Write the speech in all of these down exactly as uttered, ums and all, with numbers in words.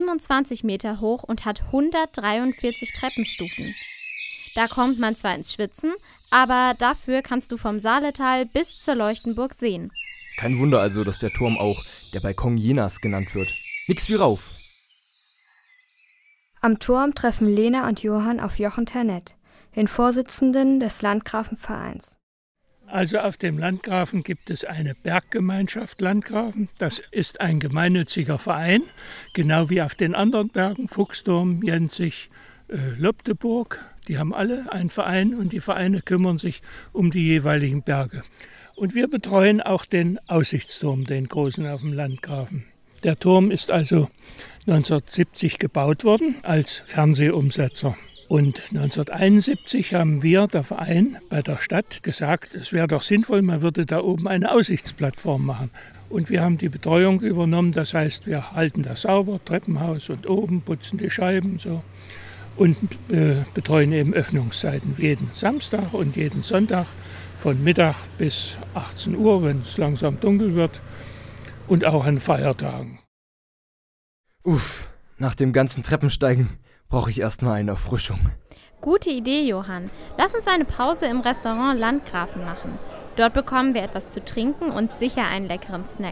siebenundzwanzig Meter hoch und hat hundertdreiundvierzig Treppenstufen. Da kommt man zwar ins Schwitzen, aber dafür kannst du vom Saaletal bis zur Leuchtenburg sehen. Kein Wunder also, dass der Turm auch der Balkon Jenas genannt wird. Nix wie rauf. Am Turm treffen Lena und Johann auf Jochen Ternett, den Vorsitzenden des Landgrafenvereins. Also auf dem Landgrafen gibt es eine Berggemeinschaft Landgrafen. Das ist ein gemeinnütziger Verein, genau wie auf den anderen Bergen, Fuchsturm, Jenzig, äh, Lobdeburg. Die haben alle einen Verein und die Vereine kümmern sich um die jeweiligen Berge. Und wir betreuen auch den Aussichtsturm, den großen auf dem Landgrafen. Der Turm ist also neunzehnhundertsiebzig gebaut worden als Fernsehumsetzer. Und neunzehnhunderteinundsiebzig haben wir, der Verein, bei der Stadt gesagt, es wäre doch sinnvoll, man würde da oben eine Aussichtsplattform machen. Und wir haben die Betreuung übernommen, das heißt, wir halten das sauber, Treppenhaus und oben, putzen die Scheiben so. Und äh, betreuen eben Öffnungszeiten jeden Samstag und jeden Sonntag von Mittag bis achtzehn Uhr, wenn es langsam dunkel wird, und auch an Feiertagen. Uff, nach dem ganzen Treppensteigen brauche ich erstmal eine Erfrischung. Gute Idee, Johann. Lass uns eine Pause im Restaurant Landgrafen machen. Dort bekommen wir etwas zu trinken und sicher einen leckeren Snack.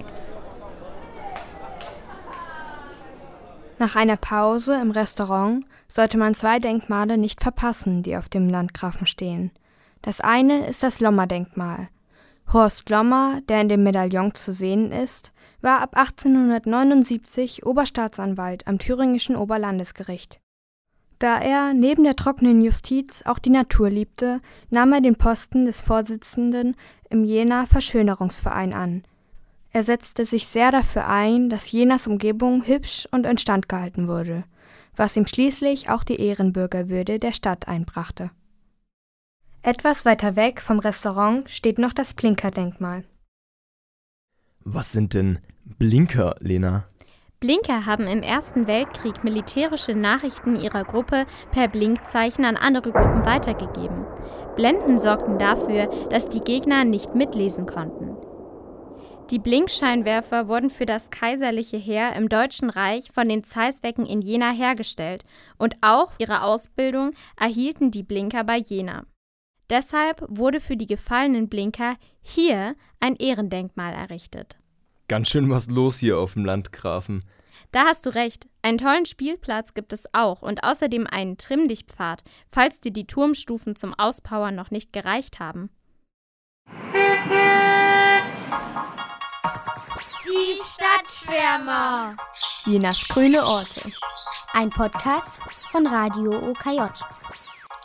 Nach einer Pause im Restaurant sollte man zwei Denkmale nicht verpassen, die auf dem Landgrafen stehen. Das eine ist das Lommer-Denkmal. Horst Lommer, der in dem Medaillon zu sehen ist, war ab achtzehnhundertneunundsiebzig Oberstaatsanwalt am thüringischen Oberlandesgericht. Da er neben der trockenen Justiz auch die Natur liebte, nahm er den Posten des Vorsitzenden im Jenaer Verschönerungsverein an. Er setzte sich sehr dafür ein, dass Jenas Umgebung hübsch und instand gehalten wurde, was ihm schließlich auch die Ehrenbürgerwürde der Stadt einbrachte. Etwas weiter weg vom Restaurant steht noch das Blinker-Denkmal. Was sind denn Blinker, Lena? Blinker haben im Ersten Weltkrieg militärische Nachrichten ihrer Gruppe per Blinkzeichen an andere Gruppen weitergegeben. Blenden sorgten dafür, dass die Gegner nicht mitlesen konnten. Die Blinkscheinwerfer wurden für das kaiserliche Heer im Deutschen Reich von den Zeisswecken in Jena hergestellt und auch ihre Ausbildung erhielten die Blinker bei Jena. Deshalb wurde für die gefallenen Blinker hier ein Ehrendenkmal errichtet. Ganz schön was los hier auf dem Landgrafen. Da hast du recht. Einen tollen Spielplatz gibt es auch und außerdem einen Trimm-dich-Pfad, falls dir die Turmstufen zum Auspowern noch nicht gereicht haben. Die Stadtschwärmer. Jenas grüne Orte. Ein Podcast von Radio O K J.